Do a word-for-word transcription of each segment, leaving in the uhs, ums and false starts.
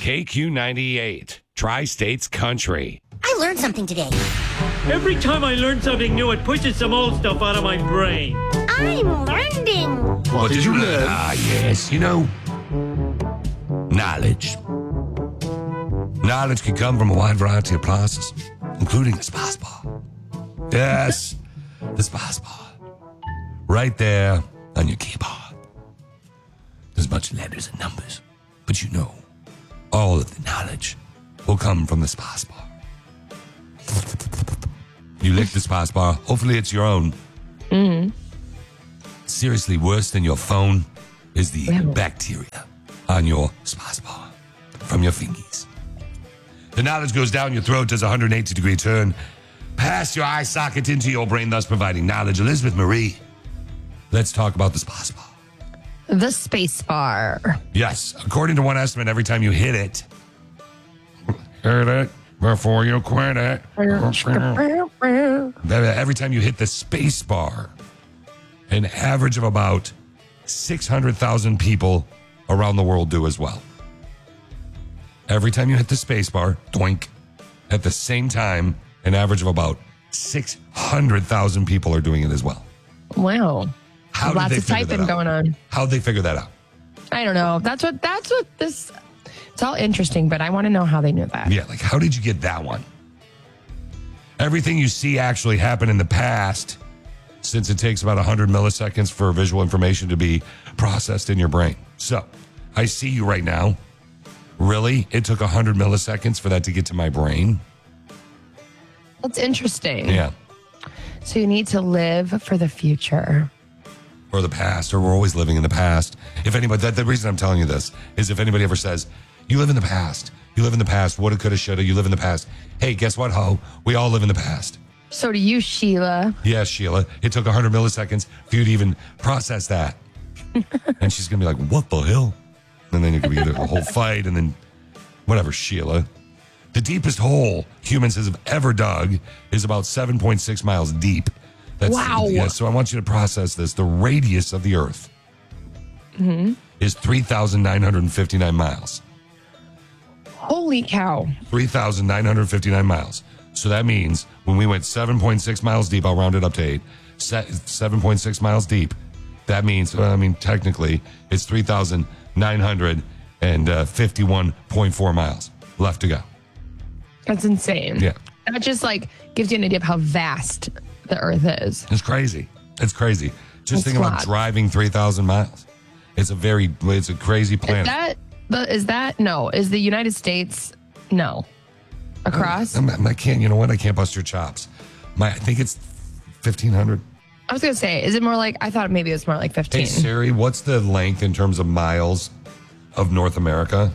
K Q ninety-eight, Tri-States Country. I learned something today. Every time I learn something new, it pushes some old stuff out of my brain. I'm learning. What did you learn? Ah, yes. You know, knowledge. Knowledge can come from a wide variety of places, including the spice bar. Yes, the spice bar. Right there on your keyboard. There's a bunch of letters and numbers, but you know, all of the knowledge will come from the spice bar. You lick the spice bar. Hopefully it's your own. Mm-hmm. Seriously, worse than your phone is the wow. bacteria on your spice bar from your fingies. The knowledge goes down your throat, does a one hundred eighty degree turn, past your eye socket into your brain, thus providing knowledge. Elizabeth Marie, let's talk about the spice bar. The space bar. Yes. According to one estimate, every time you hit it, hit it before you quit it. Every time you hit the space bar, an average of about six hundred thousand people around the world do as well. Every time you hit the space bar, doink, at the same time, an average of about six hundred thousand people are doing it as well. Wow. How did Lots they of figure typing that out? going on. How'd they figure that out? I don't know. That's what, that's what this, it's all interesting, but I want to know how they knew that. Yeah, like how did you get that one? Everything you see actually happened in the past, since it takes about one hundred milliseconds for visual information to be processed in your brain. So, I see you right now. Really? It took one hundred milliseconds for that to get to my brain? That's interesting. Yeah. So you need to live for the future. Or the past, or we're always living in the past. If anybody, that, the reason I'm telling you this is if anybody ever says, you live in the past, you live in the past, woulda, coulda, shoulda, you live in the past. Hey, guess what, ho? We all live in the past. So do you, Sheila. Yes, Sheila. It took one hundred milliseconds for you to even process that. And she's going to be like, what the hell? And then it could be a whole fight, and then whatever, Sheila. The deepest hole humans have ever dug is about seven point six miles deep. That's, wow. Yeah, so I want you to process this. The radius of the Earth mm-hmm. is three thousand nine hundred fifty-nine miles. Holy cow. three thousand nine hundred fifty-nine miles. So that means when we went seven point six miles deep, I'll round it up to eight, seven point six miles deep, that means, well, I mean, technically, it's three thousand nine hundred fifty-one point four miles left to go. That's insane. Yeah. That just like gives you an idea of how vast the Earth is. It's crazy. It's crazy. Just It's think about flat. driving three thousand miles. It's a very, it's a crazy planet. Is that, the, is that, no, is the United States, no. Across? I'm, I'm, I can't, you know what? I can't bust your chops. My, I think it's fifteen hundred. I was going to say, is it more like, I thought maybe it was more like fifteen. Hey, Siri, what's the length in terms of miles of North America?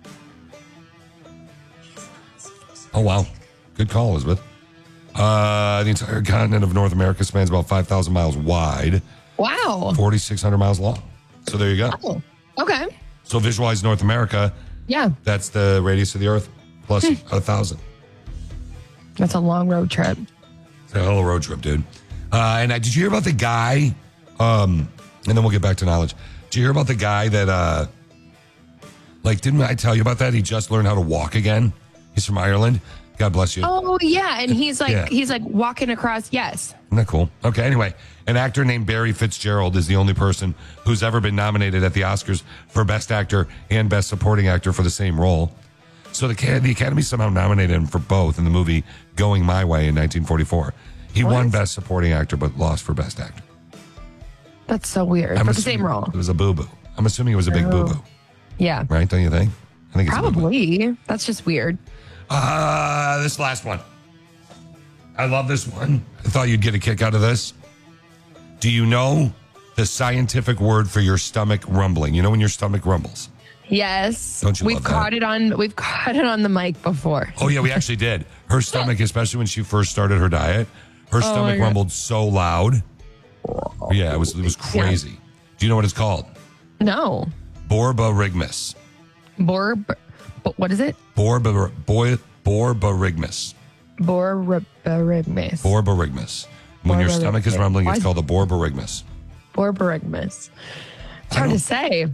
Oh, wow. Good call, Elizabeth. Uh, the entire continent of North America spans about five thousand miles wide. Wow. forty-six hundred miles long. So there you go. Oh, okay. So visualize North America. Yeah. That's the radius of the Earth plus a thousand. That's a long road trip. It's a hell of a road trip, dude. Uh, and I, did you hear about the guy? Um, and then we'll get back to knowledge. Did you hear about the guy that, uh, like, didn't I tell you about that? He just learned how to walk again. He's from Ireland. God bless you. Oh, yeah. And he's like, Yeah. he's like walking across. Yes. Isn't that cool? Okay, anyway, an actor named Barry Fitzgerald is the only person who's ever been nominated at the Oscars for Best Actor and Best Supporting Actor for the same role. So the, the Academy somehow nominated him for both in the movie Going My Way in nineteen forty-four. He What? won Best Supporting Actor, but lost for Best Actor. That's so weird. I'm For the assuming same role. It was a boo-boo. I'm assuming it was a big Oh. boo-boo, Yeah. right? Don't you think? I think it's a boo-boo. Probably. That's just weird. Uh, this last one. I love this one. I thought you'd get a kick out of this. Do you know the scientific word for your stomach rumbling? You know when your stomach rumbles? Yes. Don't you we've love that? caught it on we've caught it on the mic before. Oh, yeah, we actually did. Her stomach, especially when she first started her diet, her stomach my God. rumbled so loud. Yeah, it was it was crazy. Do you know what it's called? No. Borborygmus. Borb but what is it? Borbor, boy, borborygmus. Borborygmus. Borborygmus. When your stomach is Borborygmus. rumbling, it's Why- called a borborygmus. Borborygmus. It's I hard don't- to say.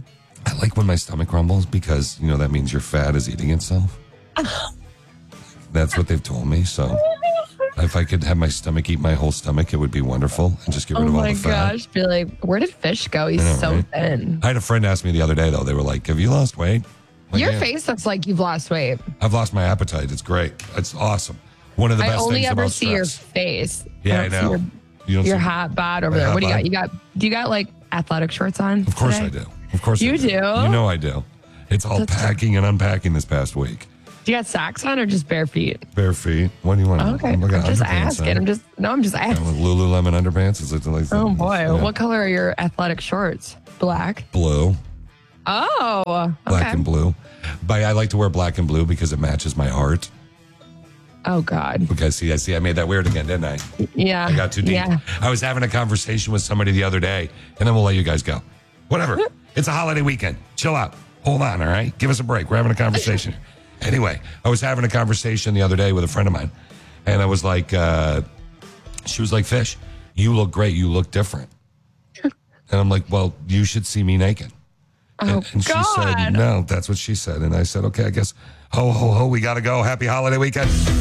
I like when my stomach rumbles because, you know, that means your fat is eating itself. That's what they've told me. So if I could have my stomach eat my whole stomach, it would be wonderful and just get rid Oh of all my the fat. gosh. Be like, where did Fish go? He's I know, so right? thin. I had a friend ask me the other day, though. They were like, have you lost weight? Like, Your yeah. face looks like you've lost weight. I've lost my appetite. It's great. It's awesome. One of the I best only things ever about see your stress. face. Yeah, I don't see know. Your, You don't your see hot bod over my there. hot What do you bod? got? You got? Do you got like athletic shorts on? Of course today? I do. Of course You I do. do? You know I do. It's all That's- packing and unpacking this past week. Do you got socks on or just bare feet? Bare feet. What do you want? Okay, I'm I'm looking at just underpants asking. on. I'm just no, I'm just Yeah, asking. with Lululemon underpants. Is it like? Oh boy, yeah. what color are your athletic shorts? Black. Blue. Oh, okay. Black and blue. But I like to wear black and blue because it matches my heart. Oh God. Because see, I see, I made that weird again, didn't I? Yeah. I got too deep. Yeah. I was having a conversation with somebody the other day, and then we'll let you guys go. Whatever. It's a holiday weekend. Chill out. Hold on, all right? Give us a break. We're having a conversation. Anyway, I was having a conversation the other day with a friend of mine, and I was like, uh, she was like, Fish, you look great. You look different. And I'm like, well, you should see me naked. Oh And, and she God. said, no, that's what she said. And I said, okay, I guess, ho, ho, ho, we got to go. Happy holiday weekend.